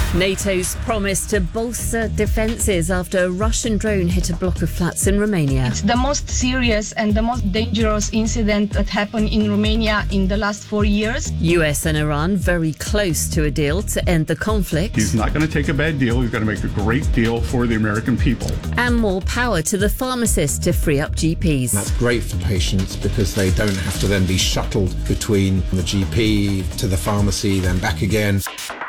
NATO's promise to bolster defences after a Russian drone hit a block of flats in Romania. It's the most serious and the most dangerous incident that happened in Romania in the last 4 years. US and Iran very close to a deal to end the conflict. He's not going to take a bad deal. He's going to make a great deal for the American people. And more power to the pharmacists to free up GPs. That's great for patients because they don't have to then be shuttled between the GP to the pharmacy, then back again.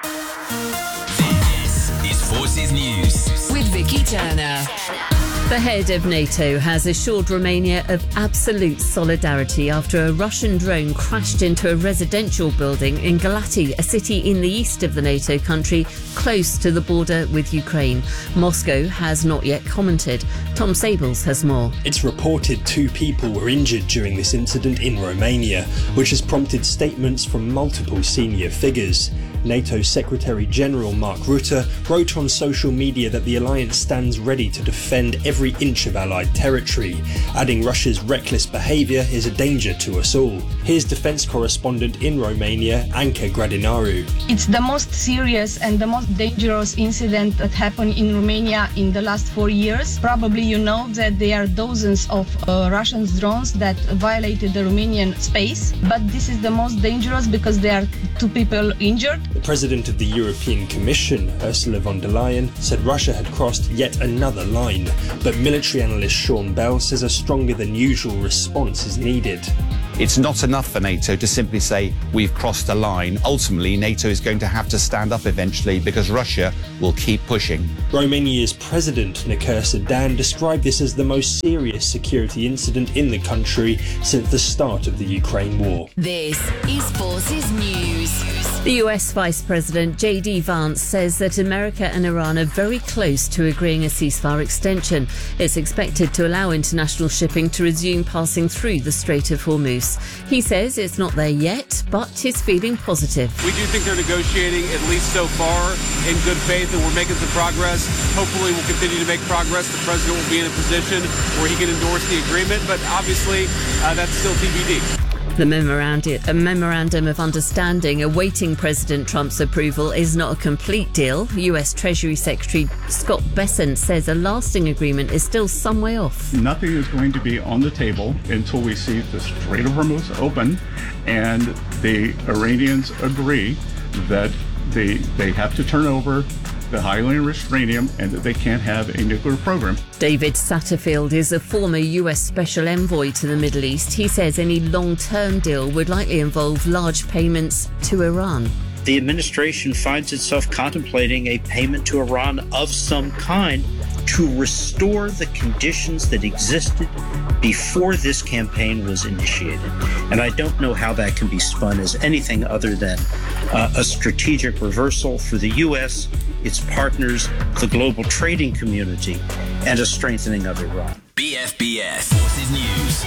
This is Forces News with Vicky Turner. The head of NATO has assured Romania of absolute solidarity after a Russian drone crashed into a residential building in Galati, a city in the east of the NATO country, close to the border with Ukraine. Moscow has not yet commented. Tom Sables has more. It's reported 2 people were injured during this incident in Romania, which has prompted statements from multiple senior figures. NATO Secretary-General Mark Rutte wrote on social media that the alliance stands ready to defend every inch of Allied territory, adding Russia's reckless behaviour is a danger to us all. Here's defence correspondent in Romania, Anca Gradinaru. It's the most serious and the most dangerous incident that happened in Romania in the last 4 years. Probably you know that there are dozens of Russian drones that violated the Romanian space, but this is the most dangerous because there are 2 people injured. The President of the European Commission, Ursula von der Leyen, said Russia had crossed yet another line, but military analyst Sean Bell says a stronger than usual response is needed. It's not enough for NATO to simply say we've crossed a line. Ultimately, NATO is going to have to stand up eventually because Russia will keep pushing. Romania's President, Nicolae Sedan, described this as the most serious security incident in the country since the start of the Ukraine war. This is Forces News. The US Vice President J.D. Vance says that America and Iran are very close to agreeing a ceasefire extension. It's expected to allow international shipping to resume passing through the Strait of Hormuz. He says it's not there yet, but he's feeling positive. We do think they're negotiating, at least so far, in good faith, and we're making some progress. Hopefully we'll continue to make progress. The president will be in a position where he can endorse the agreement, but obviously that's still TBD. The memorandum of understanding awaiting President Trump's approval is not a complete deal. US Treasury Secretary Scott Bessent says a lasting agreement is still some way off. Nothing is going to be on the table until we see the Strait of Hormuz open and the Iranians agree that they have to turn over the highly enriched uranium and that they can't have a nuclear program. David Satterfield is a former US Special Envoy to the Middle East. He says any long-term deal would likely involve large payments to Iran. The administration finds itself contemplating a payment to Iran of some kind to restore the conditions that existed before this campaign was initiated. And I don't know how that can be spun as anything other than a strategic reversal for the U.S., its partners, the global trading community, and a strengthening of Iran. BFBS Forces News.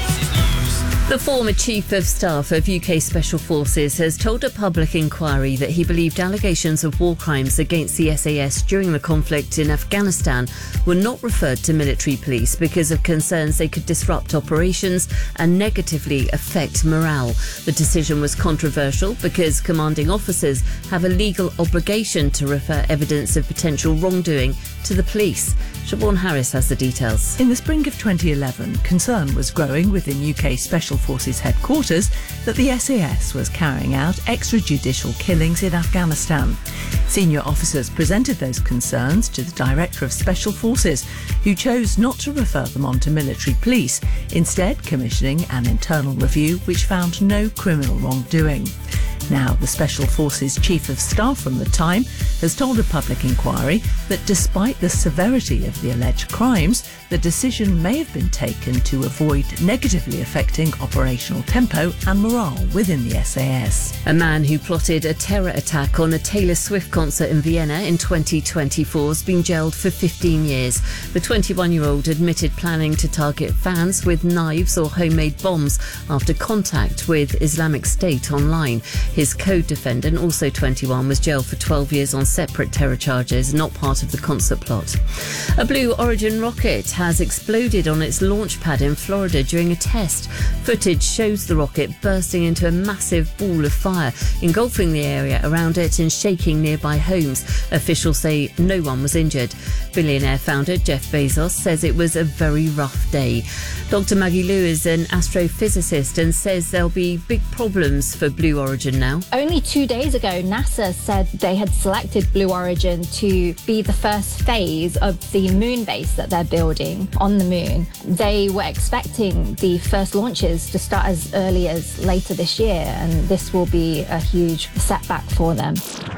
The former Chief of Staff of UK Special Forces has told a public inquiry that he believed allegations of war crimes against the SAS during the conflict in Afghanistan were not referred to military police because of concerns they could disrupt operations and negatively affect morale. The decision was controversial because commanding officers have a legal obligation to refer evidence of potential wrongdoing to the police. Siobhan Harris has the details. In the spring of 2011, concern was growing within UK Special Forces headquarters that the SAS was carrying out extrajudicial killings in Afghanistan. Senior officers presented those concerns to the Director of Special Forces, who chose not to refer them on to military police, instead commissioning an internal review which found no criminal wrongdoing. Now, the Special Forces Chief of Staff from the time has told a public inquiry that despite the severity of the alleged crimes, the decision may have been taken to avoid negatively affecting operational tempo and morale within the SAS. A man who plotted a terror attack on a Taylor Swift concert in Vienna in 2024 has been jailed for 15 years. The 21-year-old admitted planning to target fans with knives or homemade bombs after contact with Islamic State online. His His co-defendant, also 21, was jailed for 12 years on separate terror charges, not part of the concert plot. A Blue Origin rocket has exploded on its launch pad in Florida during a test. Footage shows the rocket bursting into a massive ball of fire, engulfing the area around it and shaking nearby homes. Officials say no one was injured. Billionaire founder Jeff Bezos says it was a very rough day. Dr. Maggie Liu is an astrophysicist and says there'll be big problems for Blue Origin now. Only 2 days ago, NASA said they had selected Blue Origin to be the first phase of the moon base that they're building on the moon. They were expecting the first launches to start as early as later this year, and this will be a huge setback for them.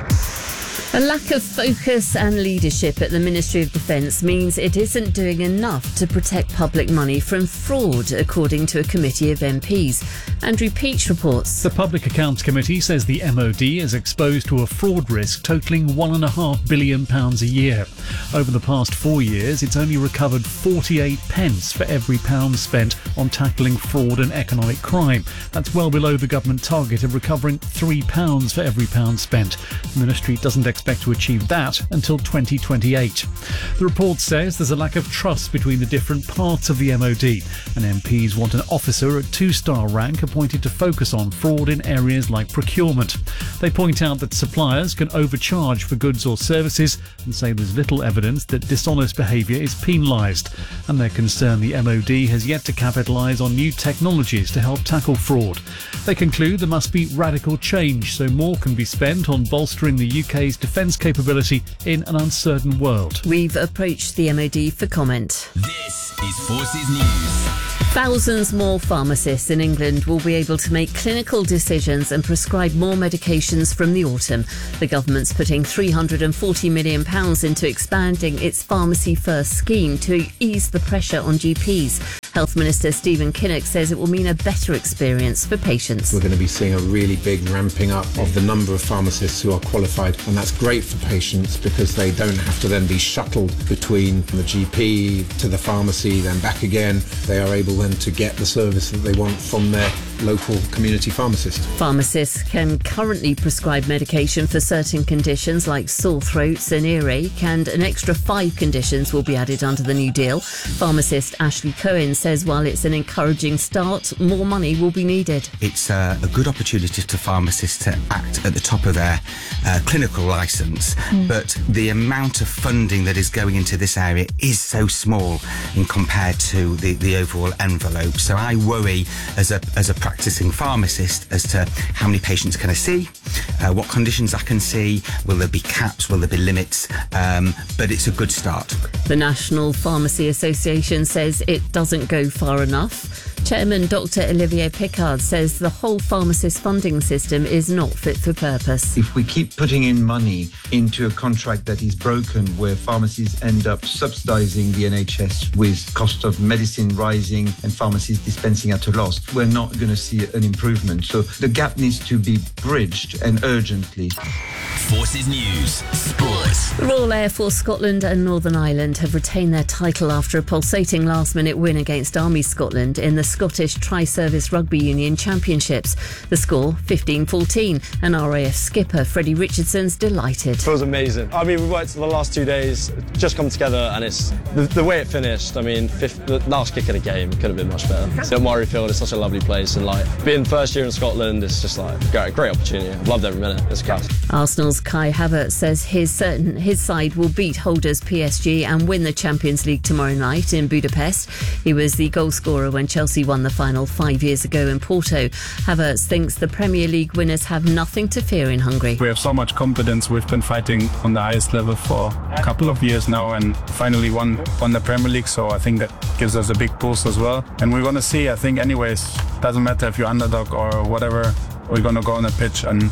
A lack of focus and leadership at the Ministry of Defence means it isn't doing enough to protect public money from fraud, according to a committee of MPs. Andrew Peach reports. The Public Accounts Committee says the MOD is exposed to a fraud risk totalling £1.5 billion a year. Over the past 4 years, it's only recovered 48 pence for every pound spent on tackling fraud and economic crime. That's well below the government target of recovering £3 for every pound spent. The ministry doesn't expect to achieve that until 2028. The report says there's a lack of trust between the different parts of the MOD, and MPs want an officer at 2-star rank appointed to focus on fraud in areas like procurement. They point out that suppliers can overcharge for goods or services and say there's little evidence that dishonest behaviour is penalised, and they're concerned the MOD has yet to capitalise on new technologies to help tackle fraud. They conclude there must be radical change so more can be spent on bolstering the UK's defence capability in an uncertain world. We've approached the MOD for comment. This is Forces News. Thousands more pharmacists in England will be able to make clinical decisions and prescribe more medications from the autumn. The government's putting £340 million into expanding its Pharmacy First scheme to ease the pressure on GPs. Health Minister Stephen Kinnock says it will mean a better experience for patients. We're going to be seeing a really big ramping up of the number of pharmacists who are qualified, and that's great for patients because they don't have to then be shuttled between the GP to the pharmacy, then back again. They are able then to get the service that they want from their local community pharmacist. Pharmacists can currently prescribe medication for certain conditions like sore throats and earache, and an extra 5 conditions will be added under the new deal. Pharmacist Ashley Cohen says while it's an encouraging start, more money will be needed. It's a good opportunity for pharmacists to act at the top of their clinical licence, but the amount of funding that is going into this area is so small in compared to the overall envelope. So I worry as a practicing pharmacist as to how many patients can I see, what conditions I can see, will there be caps, will there be limits, but it's a good start. The National Pharmacy Association says it doesn't go far enough. Chairman Dr. Olivier Picard says the whole pharmacist funding system is not fit for purpose. If we keep putting in money into a contract that is broken, where pharmacies end up subsidising the NHS with cost of medicine rising and pharmacies dispensing at a loss, we're not going to see an improvement. So the gap needs to be bridged, and urgently. Forces News Sports. The Royal Air Force Scotland and Northern Ireland have retained their title after a pulsating last-minute win against Army Scotland in the Scottish Tri-Service Rugby Union Championships. The score, 15-14, and RAF skipper Freddie Richardson's delighted. It was amazing. I mean, we worked for the last 2 days, just come together, and it's the way it finished. I mean, the last kick of the game could have been much better. St Murrayfield is such a lovely place, and being first year in Scotland, it's just great opportunity. I've loved every minute. It's class. Arsenal's Kai Havertz says his side will beat holders PSG and win the Champions League tomorrow night in Budapest. He was the goal scorer when Chelsea won the final 5 years ago in Porto. Havertz thinks the Premier League winners have nothing to fear in Hungary. We have so much confidence. We've been fighting on the highest level for a couple of years now and finally won the Premier League, so I think that gives us a big boost as well. And we're going to see, I think anyways, doesn't matter if you're underdog or whatever, we're going to go on the pitch and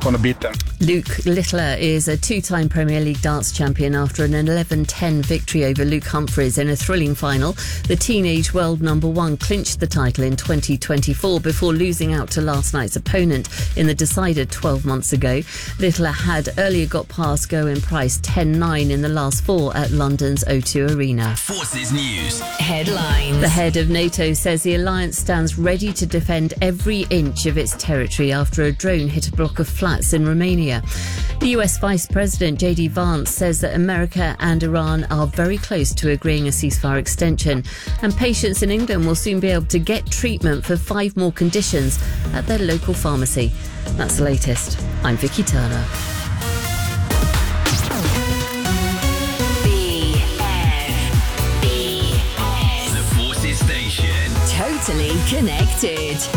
going to beat them. Luke Littler is a two-time Premier League dance champion after an 11-10 victory over Luke Humphries in a thrilling final. The teenage world number one clinched the title in 2024 before losing out to last night's opponent in the decider 12 months ago. Littler had earlier got past Gerwyn Price 10-9 in the last four at London's O2 Arena. Forces News headlines. The head of NATO says the alliance stands ready to defend every inch of its territory after a drone hit a block of flats in Romania. The US Vice President J.D. Vance says that America and Iran are very close to agreeing a ceasefire extension, and patients in England will soon be able to get treatment for 5 more conditions at their local pharmacy. That's the latest. I'm Vicky Turner. The Forces Station. Totally connected.